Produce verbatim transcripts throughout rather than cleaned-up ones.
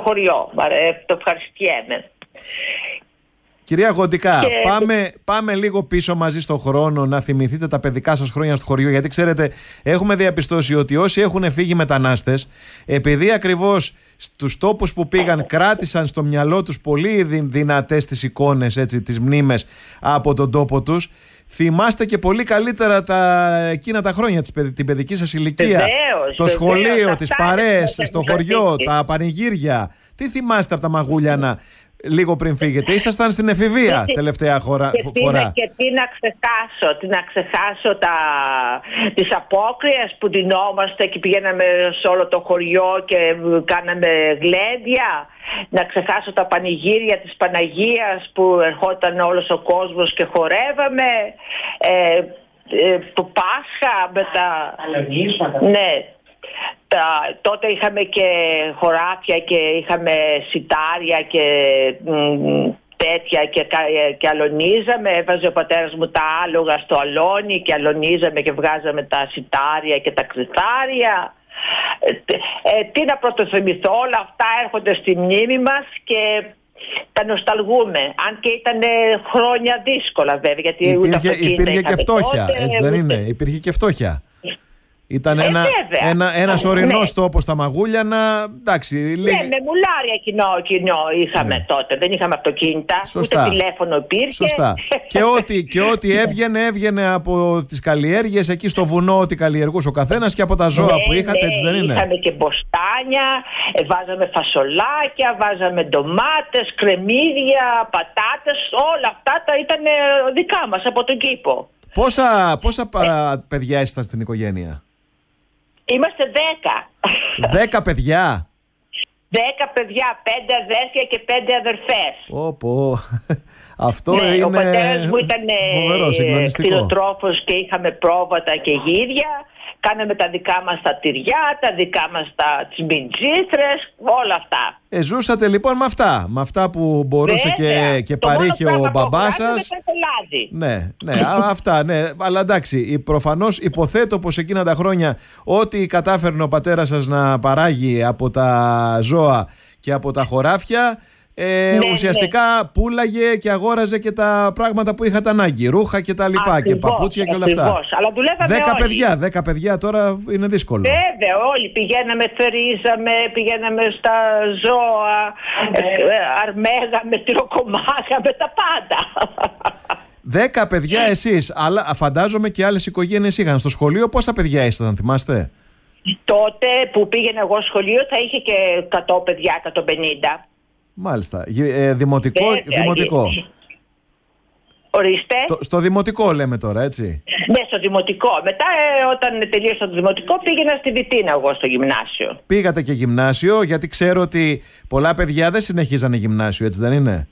χωριό. Το ευχαριστιέμαι. Κυρία Γοντικά, και... πάμε, πάμε λίγο πίσω μαζί στον χρόνο να θυμηθείτε τα παιδικά σας χρόνια στο χωριό, γιατί ξέρετε έχουμε διαπιστώσει ότι όσοι έχουν φύγει μετανάστες, επειδή ακριβώς στους τόπους που πήγαν κράτησαν στο μυαλό τους πολύ δυνατές τις εικόνες, έτσι, τις μνήμες από τον τόπο τους, θυμάστε και πολύ καλύτερα τα, εκείνα τα χρόνια, την παιδική σας ηλικία, βεβαίως, το βεβαίως, σχολείο, τις παρέες στο χωριό, και... τα πανηγύρια. Τι θυμάστε από τα Μαγούλιανα λίγο πριν φύγετε? Ήσασταν στην εφηβεία και, τελευταία χώρα, και τι, φορά. Και τι να ξεχάσω, τι να ξεχάσω τα, τις απόκριες που δινόμαστε και πηγαίναμε σε όλο το χωριό και κάναμε γλέντια. Να ξεχάσω τα πανηγύρια της Παναγίας που ερχόταν όλος ο κόσμος και χορεύαμε. Ε, ε, το Πάσχα με τα... Ναι. Τα, τότε είχαμε και χωράφια και είχαμε σιτάρια και μ, τέτοια και, και αλωνίζαμε. Έβαζε ο πατέρας μου τα άλογα στο αλόνι και αλωνίζαμε και βγάζαμε τα σιτάρια και τα κρυθάρια. Ε, ε, τι να πρωτοθυμηθώ, όλα αυτά έρχονται στη μνήμη μας και τα νοσταλγούμε. Αν και ήταν χρόνια δύσκολα βέβαια, γιατί υπήρχε, ούτε υπήρχε και φτώχεια, τότε, έτσι δεν ούτε... είναι? Υπήρχε και φτώχεια. Ήταν ε, ένα, ένα, ένας ορεινός ναι. τόπος στα Μαγούλιανα. Εντάξει, ναι, λίγη... με μουλάρια κοινό, κοινό είχαμε ναι. τότε. Δεν είχαμε αυτοκίνητα, σωστά. Ούτε τηλέφωνο υπήρχε. Σωστά. και, ό,τι, και ό,τι έβγαινε, έβγαινε από τις καλλιέργειες εκεί στο βουνό, ό,τι καλλιεργούσε ο καθένας και από τα ζώα ναι, που είχατε, ναι, έτσι δεν είναι? Είχαμε και μποστάνια, βάζαμε φασολάκια, βάζαμε ντομάτες, κρεμμύδια, πατάτες. Όλα αυτά τα ήταν δικά μας από τον κήπο. Πόσα, πόσα ε... παιδιά ήσασταν στην οικογένεια? Είμαστε δέκα. Δέκα παιδιά. Δέκα παιδιά, πέντε αδέρφια και πέντε αδερφές. Πω πω. Αυτό ναι, είναι ο πατέρας μου ήταν κτηνοτρόφος και είχαμε πρόβατα και γίδια. Κάναμε τα δικά μας τα τυριά, τα δικά μας τα τσιμπιτζήθρες, όλα αυτά. Ε, ζούσατε λοιπόν με αυτά, με αυτά που μπορούσε Βέβαια. και, και παρήχε ο μπαμπάς σας. Ναι, ναι, αυτά, ναι. Αλλά εντάξει, προφανώς υποθέτω πως εκείνα τα χρόνια ό,τι κατάφερνε ο πατέρας σας να παράγει από τα ζώα και από τα χωράφια, Ε, ναι, ουσιαστικά ναι. πούλαγε και αγόραζε και τα πράγματα που είχατε ανάγκη, ρούχα και τα λοιπά, ακριβώς, και παπούτσια και όλα αυτά. Αλλά δουλεύαμε δέκα όλοι. παιδιά, δέκα παιδιά τώρα είναι δύσκολο. Βέβαια, όλοι πηγαίναμε, θερίζαμε, πηγαίναμε στα ζώα, ναι. αρμέγαμε, τυροκομάγαμε, τα πάντα. Δέκα παιδιά εσείς, αλλά φαντάζομαι και άλλες οικογένειες είχαν. Στο σχολείο πόσα παιδιά ήσασταν, θυμάστε? Τότε που πήγαινα εγώ σχολείο θα είχε και εκατό παιδιά, εκατόν πενήντα. Μάλιστα. Ε, δημοτικό. Βέβαια, δημοτικό. Ορίστε. Το, στο δημοτικό λέμε τώρα, έτσι. Ναι, στο δημοτικό. Μετά ε, όταν τελείωσα το δημοτικό πήγαινα στη Βιτίνα εγώ στο γυμνάσιο. Πήγατε και γυμνάσιο, γιατί ξέρω ότι πολλά παιδιά δεν συνεχίζανε γυμνάσιο, έτσι δεν είναι?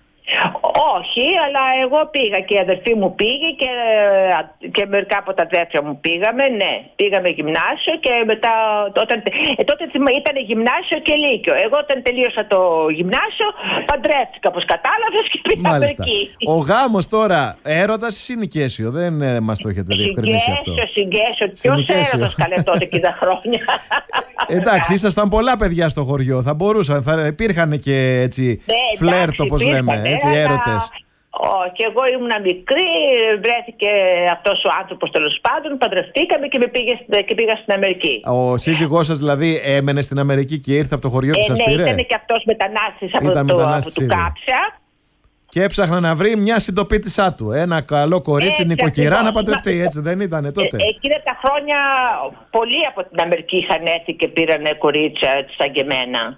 Όχι, αλλά εγώ πήγα και η αδερφή μου πήγε και, και μερικά από τα αδέρφια μου πήγαμε. Ναι, πήγαμε γυμνάσιο και μετά. Όταν, ε, τότε ήταν γυμνάσιο και λύκειο. Εγώ όταν τελείωσα το γυμνάσιο παντρεύτηκα, όπως κατάλαβες, και πήγαμε εκεί. Ο γάμος τώρα, έρωτας ή συνοικέσιο? Δεν ε, μας το έχετε διευκρινίσει αυτό? Συγκέσιο, συγκέσιο. Ποιος έρωτας καλέ τότε και τα χρόνια? Εντάξει, ήσασταν πολλά παιδιά στο χωριό. Θα μπορούσαν, θα υπήρχαν και έτσι ναι, φλερτ, όπως λέμε, έτσι, έρωτες. Και εγώ ήμουν μικρή, βρέθηκε αυτός ο άνθρωπος τέλος πάντων, παντρευτήκαμε και, πήγε, και πήγα στην Αμερική. Ο σύζυγός σας δηλαδή έμενε στην Αμερική και ήρθε από το χωριό και ε, σας ναι, πήρε? Ναι, ήταν και αυτός μετανάστης από, το, από του Κάψα. Και έψαχνα να βρει μια συντοπίτησά του. Ένα καλό κορίτσι, νοικοκυρά να παντρευτεί, έτσι δεν ήτανε τότε? Ε, εκείνα τα χρόνια πολλοί από την Αμερική είχαν έρθει και πήρανε κορίτσια σαν και εμένα.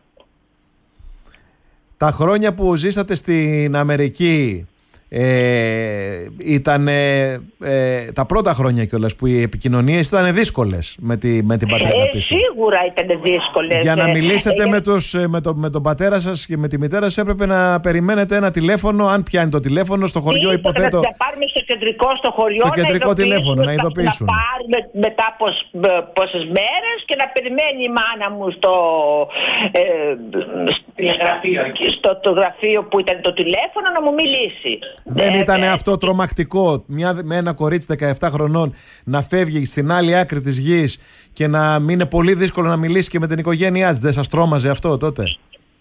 Τα χρόνια που ζήσατε στην Αμερική ε, ήταν ε, τα πρώτα χρόνια κιόλας που οι επικοινωνίες ήταν δύσκολες με, τη, με την πατρίδα ε, πίσω. Σίγουρα ήταν δύσκολες. Για να μιλήσετε ε, με, τους, με, το, με τον πατέρα σας και με τη μητέρα σας έπρεπε να περιμένετε ένα τηλέφωνο, αν πιάνει το τηλέφωνο στο χωριό, υποθέτω. Να πάρουμε στο κεντρικό στο χωριό, στο κεντρικό τηλέφωνο, να ειδοποιήσουν. Να πάρουμε μετά πόσες, πόσες μέρες και να περιμένει η μάνα μου στο, ε, στο το γραφείο που ήταν το τηλέφωνο να μου μιλήσει. Δεν ε, ήταν ε, αυτό τρομακτικό μια, με ένα κορίτσι δεκαεπτά χρονών να φεύγει στην άλλη άκρη της γης και να μην είναι πολύ δύσκολο να μιλήσει και με την οικογένειά της? Δεν σας τρόμαζε αυτό τότε?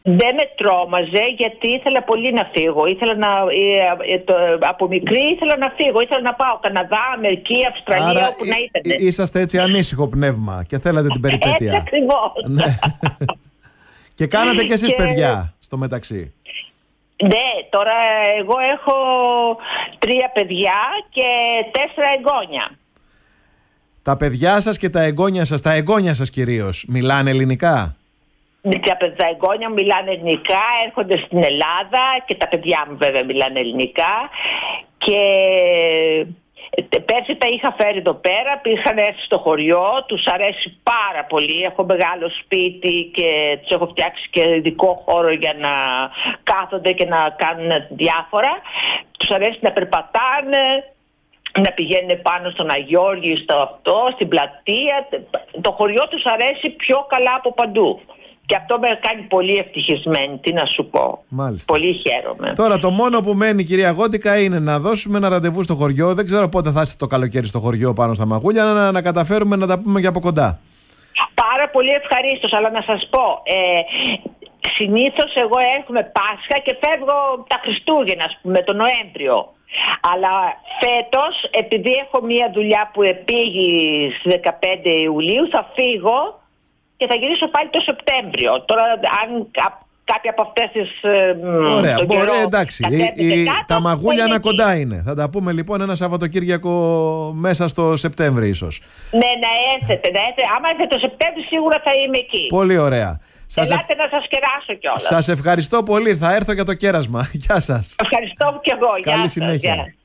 Δεν με τρόμαζε γιατί ήθελα πολύ να φύγω. Ήθελα να, ε, ε, το, από μικρή ήθελα να φύγω. Ήθελα να πάω Καναδά, Αμερική, Αυστραλία, άρα, όπου να ήταν. Εί, είσαστε έτσι ανήσυχο πνεύμα και θέλατε την περιπέτεια. Έτσι ακριβώς. Ναι. Και κάνατε και εσείς και... παιδιά στο μεταξύ. Ναι, τώρα εγώ έχω τρία παιδιά και τέσσερα εγγόνια. Τα παιδιά σας και τα εγγόνια σας, τα εγγόνια σας κυρίως, μιλάνε ελληνικά? Τα εγγόνια μιλάνε ελληνικά, έρχονται στην Ελλάδα και τα παιδιά μου βέβαια μιλάνε ελληνικά. Και πέρσι τα είχα φέρει εδώ πέρα, είχαν έρθει στο χωριό, τους αρέσει πάρα πολύ. Έχω μεγάλο σπίτι και τους έχω φτιάξει και ειδικό χώρο για να κάθονται και να κάνουν διάφορα. Τους αρέσει να περπατάνε, να πηγαίνουν πάνω στον Αγιώργη, στο αυτό, στην πλατεία. Το χωριό τους αρέσει πιο καλά από παντού. Και αυτό με κάνει πολύ ευτυχισμένη, τι να σου πω. Μάλιστα. Πολύ χαίρομαι. Τώρα το μόνο που μένει, κυρία Γότικα, είναι να δώσουμε ένα ραντεβού στο χωριό. Δεν ξέρω πότε θα είστε το καλοκαίρι στο χωριό πάνω στα Μαγούλια, να, να καταφέρουμε να τα πούμε και από κοντά. Πάρα πολύ ευχαρίστως, αλλά να σας πω, ε, συνήθως εγώ έρχομαι Πάσχα και φεύγω τα Χριστούγεννα, ας πούμε, τον Νοέμβριο. Αλλά φέτος, επειδή έχω μία δουλειά που επήγει στις δεκαπέντε Ιουλίου, θα φύγω και θα γυρίσω πάλι το Σεπτέμβριο. Τώρα, αν κάποια από αυτές τις. Ωραία, μπορεί, καιρό, εντάξει. Η, η, κάτω, τα Μαγούλια είναι κοντά είναι. Θα τα πούμε λοιπόν ένα Σαββατοκύριακο μέσα στο Σεπτέμβριο, ίσως. Ναι, να έρθετε, να έρθετε. Άμα έρθετε το Σεπτέμβριο, σίγουρα θα είμαι εκεί. Πολύ ωραία. Σας Ελάτε ευ... να σας κεράσω κιόλας. Σας ευχαριστώ πολύ. Θα έρθω για το κέρασμα. Γεια σας. Ευχαριστώ κι εγώ. Καλή Γεια συνέχεια. σας.